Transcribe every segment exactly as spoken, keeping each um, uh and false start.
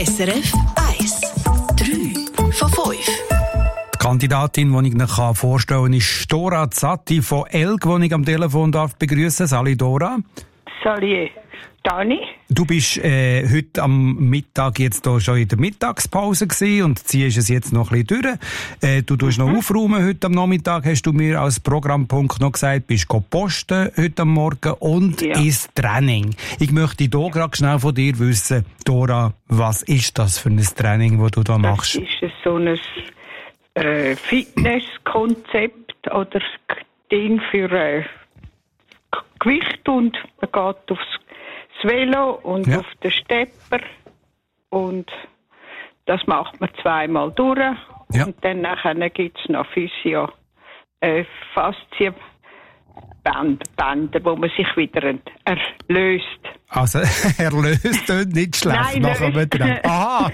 S R F eins. drei von fünf. Die Kandidatin, die ich Ihnen vorstellen kann, ist Dora Zatti von Elg, die ich am Telefon darf begrüßen. Sali Dora. Sali Dani. Du bist äh, heute am Mittag jetzt hier schon in der Mittagspause gewesen und ziehst es jetzt noch ein bisschen durch. Äh, du tust mhm. noch aufräumen heute am Nachmittag, hast du mir als Programmpunkt noch gesagt, bist go posten heute am Morgen und ja. ins Training. Ich möchte hier gerade schnell von dir wissen, Dora, was ist das für ein Training, das du da machst? Das ist so ein äh, Fitnesskonzept oder Ding für äh, Gewicht und man geht aufs Velo und ja. auf den Stepper und das macht man zweimal durch ja. und dann nachher gibt es noch Physio äh, Faszienbänder, wo man sich wieder erlöst. Also erlöst und nicht schlecht. Nein, nachher wieder. Aha!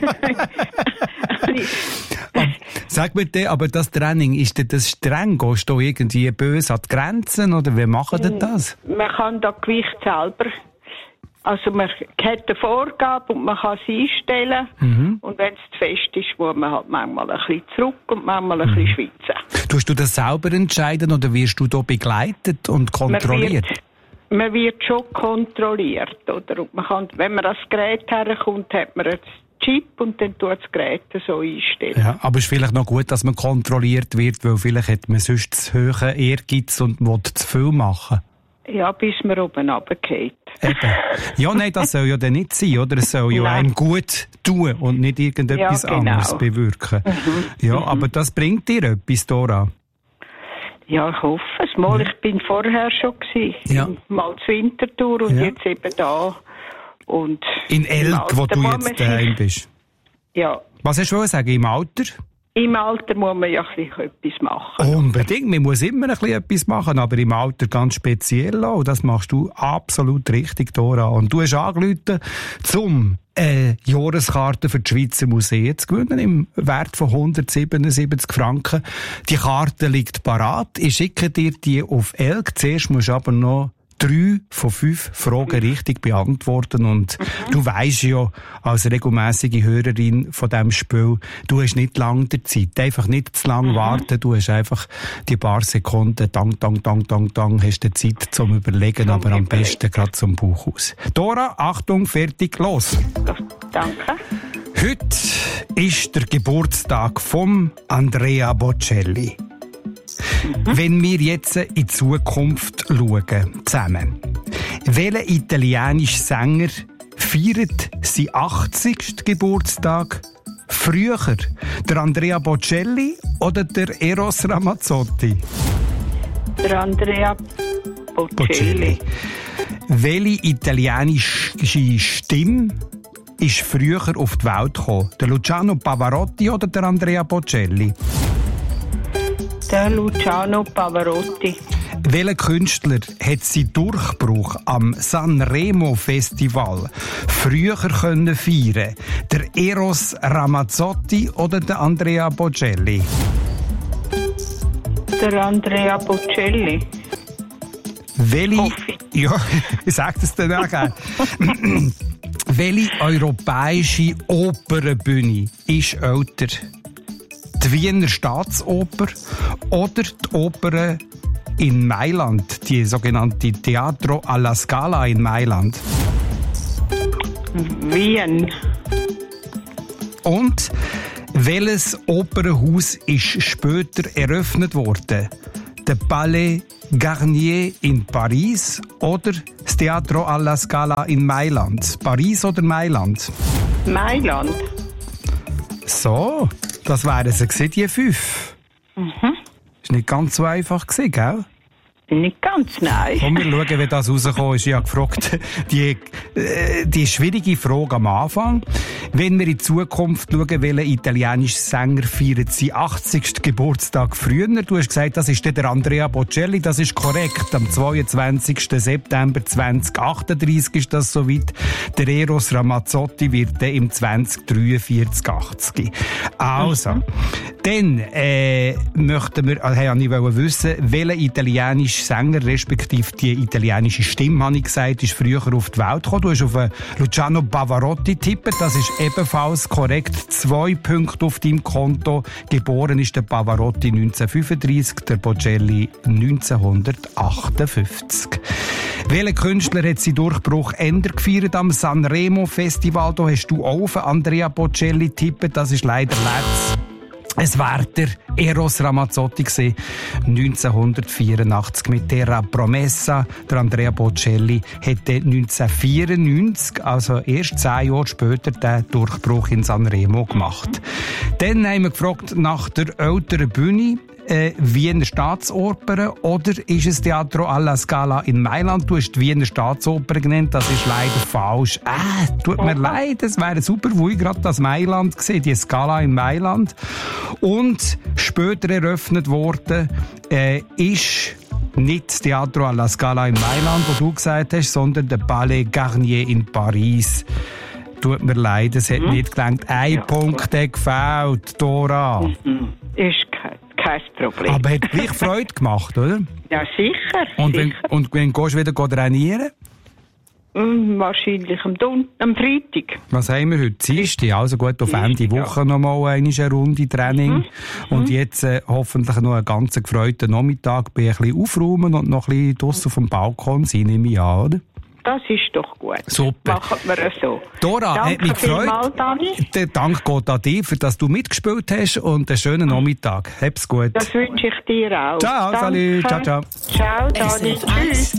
Sag mir dir, aber das Training, ist das streng? Gehst du irgendwie böse an die Grenzen oder wie machen denn das? Man kann das Gewicht selber, also man hat eine Vorgabe und man kann es einstellen mhm. und wenn es zu fest ist, muss man halt manchmal ein bisschen zurück und manchmal ein mhm. bisschen schwitzen. Tust du das selber entscheiden oder wirst du da begleitet und kontrolliert? Man wird, man wird schon kontrolliert, oder? Und man kann, wenn man ans Gerät herkommt, hat man ein Chip und dann tut das Gerät so einstellen. Ja, aber es ist vielleicht noch gut, dass man kontrolliert wird, weil vielleicht hat man sonst zu hohen Ehrgeiz und will zu viel machen. Ja, bis man oben runtergeht. Eben. Ja, nein, das soll ja dann nicht sein, oder? Es soll ja einem gut tun und nicht irgendetwas ja, genau. anderes bewirken. Mhm. Ja, mhm. aber das bringt dir etwas, Dora? Ja, ich hoffe es. Mal, ja. Ich bin vorher schon gewesen. Ja. Mal zur Wintertour und ja. jetzt eben da. Und in Elg, wo du jetzt daheim bist? Ja. Was hast du sagen, im Alter? Im Alter muss man ja ein bisschen etwas machen. Unbedingt, man muss immer ein bisschen etwas machen, aber im Alter ganz speziell auch. Das machst du absolut richtig, Dora. Und du hast angerufen, um eine Jahreskarte für die Schweizer Museen zu gewinnen, im Wert von hundertsiebenundsiebzig Franken. Die Karte liegt parat. Ich schicke dir die auf Elg. Zuerst musst du aber noch drei von fünf Fragen richtig beantworten und mhm. du weisst ja als regelmässige Hörerin von diesem Spiel, du hast nicht lange der Zeit, einfach nicht zu lange mhm. warten, du hast einfach die paar Sekunden, dang, dang, dang, dang, dang, hast du Zeit zum Überlegen, zum aber am besten gerade zum Buch aus. Dora, Achtung, fertig, los! Danke. Heute ist der Geburtstag von Andrea Bocelli. Mhm. Wenn wir jetzt in die Zukunft schauen, zusammen, welcher italienische Sänger feiert seinen achtzigsten Geburtstag früher? Der Andrea Bocelli oder der Eros Ramazzotti? Der Andrea Bocelli. Bocelli. Welche italienische Stimme ist früher auf die Welt gekommen? Der Luciano Pavarotti oder der Andrea Bocelli? Der Luciano Pavarotti. Welcher Künstler hat seinen Durchbruch am Sanremo Festival früher können feiern? Der Eros Ramazzotti oder der Andrea Bocelli? Der Andrea Bocelli. Welche? Ja, ich sag das dann nachher. Welche europäische Opernbühne ist älter? Die Wiener Staatsoper oder die Oper in Mailand, die sogenannte Teatro alla Scala in Mailand? Wien. Und welches Opernhaus ist später eröffnet worden? Der Palais Garnier in Paris oder das Teatro alla Scala in Mailand? Paris oder Mailand? Mailand. So. Das wären sie gewesen, die fünf. Mhm. Ist nicht ganz so einfach gewesen, gell? Nicht ganz, nein. Komm, wir schauen, wie das rausgekommen ist. Ich habe gefragt, die, äh, die schwierige Frage am Anfang. Wenn wir in die Zukunft schauen, welcher italienische Sänger feiert seinen achtzigsten Geburtstag früher? Du hast gesagt, das ist der Andrea Bocelli. Das ist korrekt. Am zweiundzwanzigsten September zweitausendachtunddreissig ist das soweit. Der Eros Ramazzotti wird dann im zweitausenddreiundvierzig achtzig. Also, Dann äh, möchten wir, also, ich wollte wissen, welcher italienische Sänger, respektive die italienische Stimme, habe ich gesagt, ist früher auf die Welt gekommen. Du hast auf Luciano Pavarotti tippet, das ist ebenfalls korrekt. Zwei Punkte auf deinem Konto. Geboren ist der Pavarotti neunzehnhundertfünfunddreissig, der Bocelli neunzehnhundertachtundfünfzig. Welcher Künstler hat seinen Durchbruch änder gefeiert am Sanremo Festival? Da hast du auch auf Andrea Bocelli tippet, das ist leider letztes. Es war der Eros Ramazzotti gewesen, neunzehnhundertvierundachtzig mit Terra Promessa. Der Andrea Bocelli hätte neunzehnhundertvierundneunzig, also erst zehn Jahre später, den Durchbruch in Sanremo gemacht. Dann haben wir gefragt nach der älteren Bühne. Äh, Wiener Staatsoper oder ist es Teatro alla Scala in Mailand? Du hast die Wiener Staatsoper genannt, das ist leider falsch. Äh, tut mir leid, es wäre super, wo ich gerade das Mailand gesehen, die Scala in Mailand. Und später eröffnet worden äh, ist nicht das Teatro alla Scala in Mailand, wo du gesagt hast, sondern der Palais Garnier in Paris. Tut mir leid, es hat mhm. nicht gelangt. Ein ja, Punkt hat gefällt, Dora. Mhm. Ist kein Kein Problem. Aber hat gleich Freude gemacht, oder? Ja, sicher. Und wenn, sicher. und wenn gehst du wieder trainieren? Mm, wahrscheinlich am, Don- am Freitag. Was haben wir heute? Dienstag, also gut, auf Ende Woche ja. noch mal eine Runde Training. Mhm. Und mhm. jetzt äh, hoffentlich noch einen ganz gefreuten Nachmittag bei ein bisschen aufräumen und noch ein bisschen draussen auf dem Balkon sein, nehme ich an, oder? Das ist doch gut. Super. Machen wir es so. Dora, Danke hat mich gefreut. Mal, Dani. Der Dank geht an dich, für dass du mitgespielt hast und einen schönen Nachmittag. Hab's gut. Das wünsche ich dir auch. Ciao, Danke. salut. Ciao, ciao. Ciao, Dani. Tschüss.